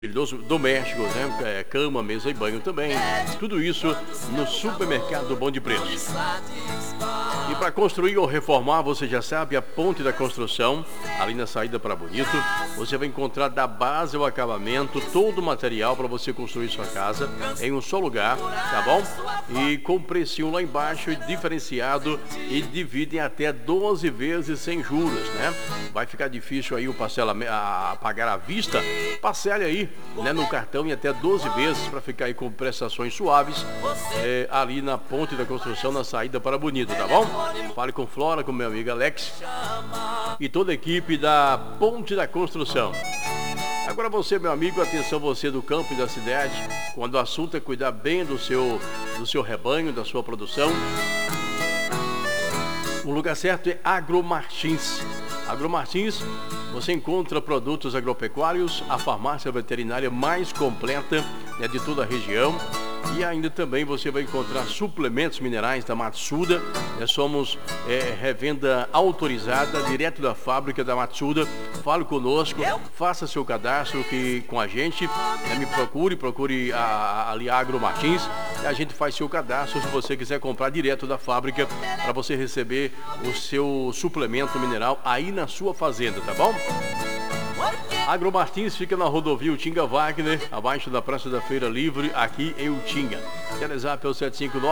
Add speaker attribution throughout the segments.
Speaker 1: domésticos, né? Cama, mesa e banho também. Tudo isso no Supermercado Bom de Preço. E para construir ou reformar, você já sabe, a Ponte da Construção, ali na saída para Bonito, você vai encontrar da base ao acabamento todo o material para você construir sua casa em um só lugar, tá bom? E com precinho lá embaixo, diferenciado, e dividem até 12 vezes sem juros, né? Vai ficar difícil aí o pagar à vista, parcele aí, né, no cartão em até 12 vezes para ficar aí com prestações suaves, ali na Ponte da Construção, na saída para Bonito, tá bom? Fale com Flora, com meu amigo Alex e toda a equipe da Ponte da Construção. Agora você, meu amigo, atenção você do campo e da cidade, quando o assunto é cuidar bem do seu rebanho, da sua produção, o lugar certo é Agromartins. Agromartins, você encontra produtos agropecuários, a farmácia veterinária mais completa, né, de toda a região. E ainda também você vai encontrar suplementos minerais da Matsuda. Nós somos revenda autorizada, direto da fábrica da Matsuda. Fale conosco, faça seu cadastro com a gente. Me procure ali a Agromartins. E a gente faz seu cadastro se você quiser comprar direto da fábrica para você receber o seu suplemento mineral aí na sua fazenda, tá bom? Agromartins fica na rodovia Utinga Wagner, abaixo da Praça da Feira Livre, aqui em Utinga. Telezap é o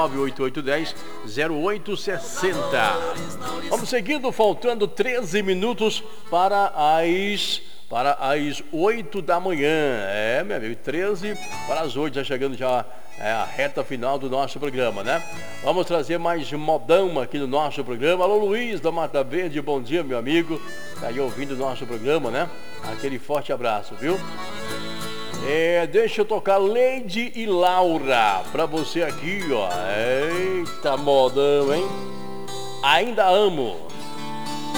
Speaker 1: 759-8810-0860. Vamos seguindo, faltando 13 minutos para as 8 da manhã. Meu amigo, 13 para as 8, já chegando já a reta final do nosso programa, né? Vamos trazer mais modão aqui no nosso programa. Alô, Luiz da Mata Verde, bom dia, meu amigo. Tá aí ouvindo o nosso programa, né? Aquele forte abraço, viu? Deixa eu tocar Lady e Laura pra você aqui, ó. Eita, modão, hein? Ainda amo.